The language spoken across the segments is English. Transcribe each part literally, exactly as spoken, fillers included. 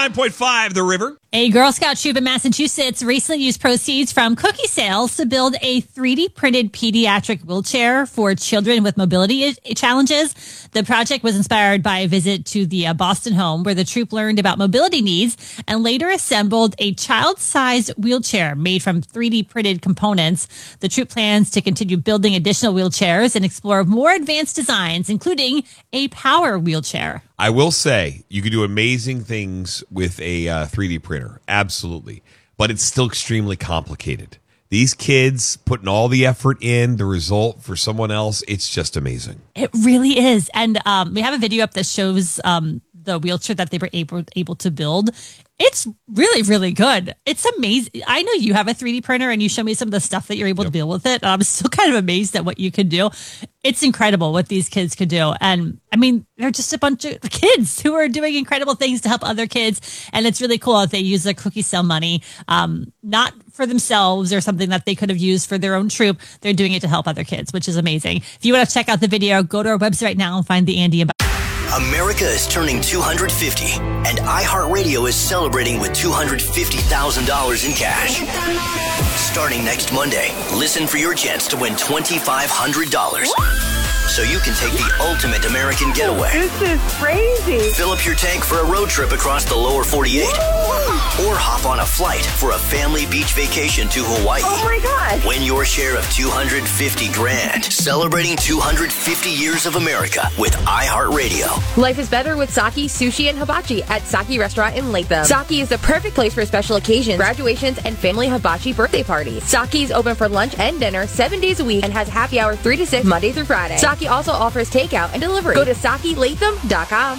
ninety-nine point five The River. A Girl Scout troop in Massachusetts recently used proceeds from cookie sales to build a three D printed pediatric wheelchair for children with mobility challenges. The project was inspired by a visit to the uh, Boston home where the troop learned about mobility needs and later assembled a child-sized wheelchair made from three D printed components. The troop plans to continue building additional wheelchairs and explore more advanced designs, including a power wheelchair. I will say you can do amazing things with a uh, three D printer. Absolutely. But it's still extremely complicated. These kids putting all the effort in, the result for someone else, it's just amazing. It really is. And um, we have a video up that shows um, the wheelchair that they were able, able to build. It's really, really good. It's amazing. I know you have a three D printer and you show me some of the stuff that you're able yep. to build with it. And I'm still kind of amazed at what you can do. It's incredible what these kids can do. And I mean, they're just a bunch of kids who are doing incredible things to help other kids. And it's really cool that they use the cookie sale money, um, not for themselves or something that they could have used for their own troop. They're doing it to help other kids, which is amazing. If you want to check out the video, go to our website right now and find the Andy and America is turning two hundred fifty, and iHeartRadio is celebrating with two hundred fifty thousand dollars in cash. Starting next Monday, listen for your chance to win twenty-five hundred dollars. So you can take the ultimate American getaway. This is crazy. Fill up your tank for a road trip across the lower forty-eight. Woo! Or hop on a flight for a family beach vacation to Hawaii. Oh my God. Win your share of two hundred fifty grand. Celebrating two hundred fifty years of America with iHeartRadio. Life is better with Saki Sushi and Hibachi at Saki Restaurant in Latham. Saki is the perfect place for special occasions, graduations, and family hibachi birthday parties. Saki is open for lunch and dinner seven days a week and has happy hour three to six Monday through Friday. Saki also offers takeout and delivery. Go to Saki Latham dot com.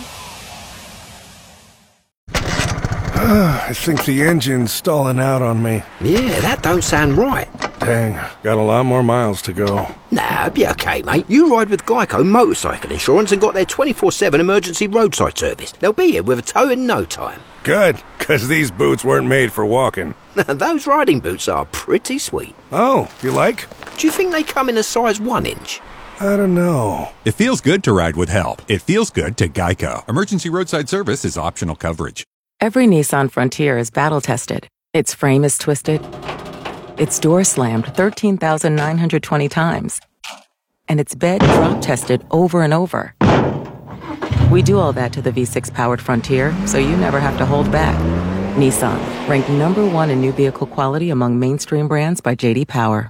I think the engine's stalling out on me. Yeah, that don't sound right. Dang, got a lot more miles to go. Nah, be okay, mate. You ride with Geico Motorcycle Insurance and got their twenty-four seven emergency roadside service. They'll be here with a tow in no time. Good, because these boots weren't made for walking. Those riding boots are pretty sweet. Oh, you like? Do you think they come in a size one inch? I don't know. It feels good to ride with help. It feels good to Geico. Emergency roadside service is optional coverage. Every Nissan Frontier is battle-tested. Its frame is twisted. Its door slammed thirteen thousand nine hundred twenty times. And its bed drop-tested over and over. We do all that to the V six powered Frontier, so you never have to hold back. Nissan, ranked number one in new vehicle quality among mainstream brands by J D Power.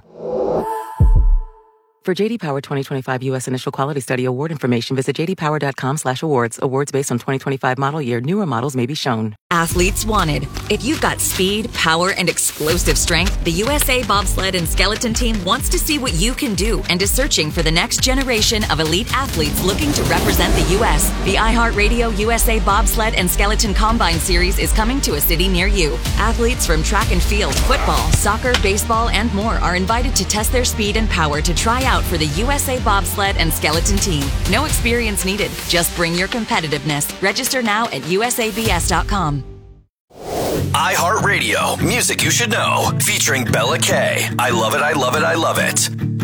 For J D Power twenty twenty-five U S Initial Quality Study Award information, visit j d power dot com slash awards. Awards based on twenty twenty-five model year. Newer models may be shown. Athletes wanted. If you've got speed, power, and explosive strength, the U S A Bobsled and Skeleton Team wants to see what you can do and is searching for the next generation of elite athletes looking to represent the U S. The iHeartRadio U S A Bobsled and Skeleton Combine Series is coming to a city near you. Athletes from track and field, football, soccer, baseball, and more are invited to test their speed and power to try out for the U S A Bobsled and Skeleton Team. No experience needed. Just bring your competitiveness. Register now at u s a b s dot com. iHeartRadio, music you should know, featuring Bella K. I love it, I love it, I love it.